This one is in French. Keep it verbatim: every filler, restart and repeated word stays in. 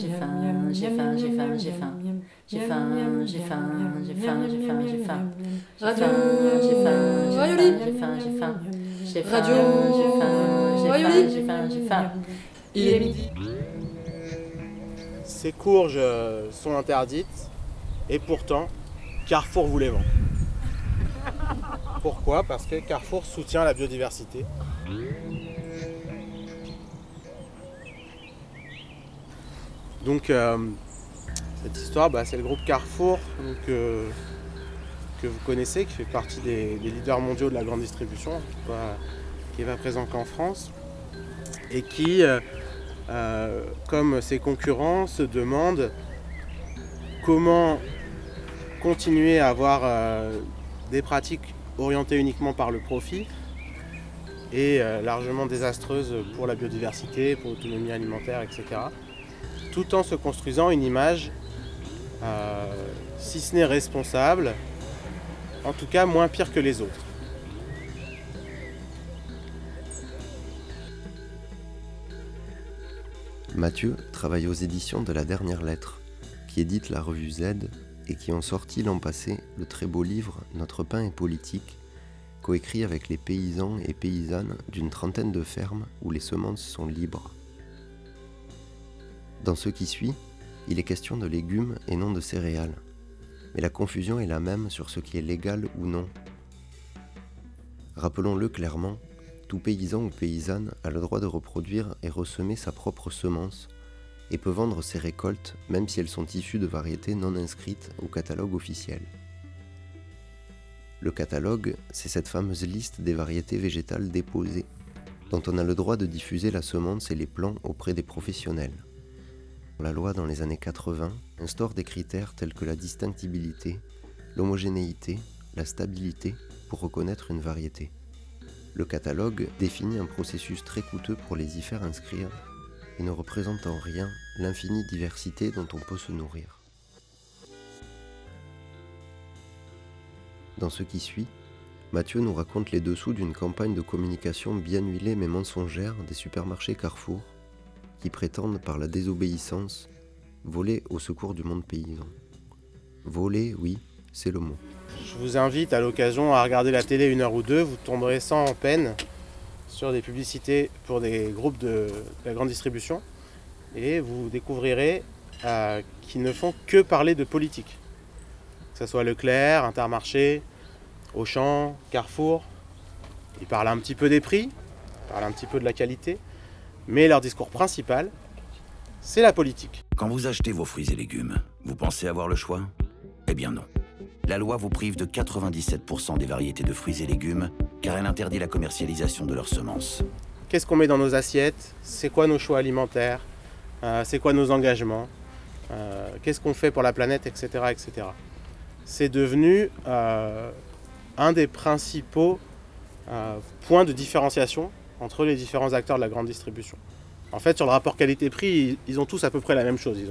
j'ai faim, j'ai faim, j'ai faim, j'ai faim. J'ai faim, j'ai faim, j'ai faim, j'ai faim, j'ai faim. Radio J'ai faim, j'ai faim, Rayoli. j'ai faim, j'ai faim. J'ai faim, Radio j'ai faim, j'ai Rayoli. faim, j'ai faim, j'ai faim. Il est midi. Ces courges euh, sont interdites et pourtant Carrefour vous les vend. Pourquoi ? Parce que Carrefour soutient la biodiversité. Donc euh, cette histoire, bah, c'est le groupe Carrefour donc, euh, que vous connaissez, qui fait partie des, des leaders mondiaux de la grande distribution, qui n'est pas, pas présent qu'en France, et qui, euh, euh, comme ses concurrents, se demande comment continuer à avoir euh, des pratiques orientées uniquement par le profit et euh, largement désastreuses pour la biodiversité, pour l'autonomie alimentaire, et cetera, tout en se construisant une image, euh, si ce n'est responsable, en tout cas moins pire que les autres. Mathieu travaille aux éditions de La Dernière Lettre, qui édite la revue Z et qui ont sorti l'an passé le très beau livre Notre pain est politique, coécrit avec les paysans et paysannes d'une trentaine de fermes où les semences sont libres. Dans ce qui suit, il est question de légumes et non de céréales, mais la confusion est la même sur ce qui est légal ou non. Rappelons-le clairement, tout paysan ou paysanne a le droit de reproduire et ressemer sa propre semence et peut vendre ses récoltes même si elles sont issues de variétés non inscrites au catalogue officiel. Le catalogue, c'est cette fameuse liste des variétés végétales déposées, dont on a le droit de diffuser la semence et les plants auprès des professionnels. La loi dans les années quatre-vingts instaure des critères tels que la distinctibilité, l'homogénéité, la stabilité pour reconnaître une variété. Le catalogue définit un processus très coûteux pour les y faire inscrire et ne représente en rien l'infinie diversité dont on peut se nourrir. Dans ce qui suit, Mathieu nous raconte les dessous d'une campagne de communication bien huilée mais mensongère des supermarchés Carrefour qui prétendent par la désobéissance voler au secours du monde paysan. Voler, oui, c'est le mot. Je vous invite à l'occasion à regarder la télé une heure ou deux, vous tomberez sans peine sur des publicités pour des groupes de, de la grande distribution et vous découvrirez euh, qu'ils ne font que parler de politique. Que ce soit Leclerc, Intermarché, Auchan, Carrefour, ils parlent un petit peu des prix, ils parlent un petit peu de la qualité, mais leur discours principal, c'est la politique. Quand vous achetez vos fruits et légumes, vous pensez avoir le choix ? Eh bien non. La loi vous prive de quatre-vingt-dix-sept pour cent des variétés de fruits et légumes, car elle interdit la commercialisation de leurs semences. Qu'est-ce qu'on met dans nos assiettes ? C'est quoi nos choix alimentaires ? euh, C'est quoi nos engagements ? euh, Qu'est-ce qu'on fait pour la planète, et cetera, et cetera. C'est devenu euh, un des principaux euh, points de différenciation entre les différents acteurs de la grande distribution. En fait, sur le rapport qualité-prix, ils ont tous à peu près la même chose.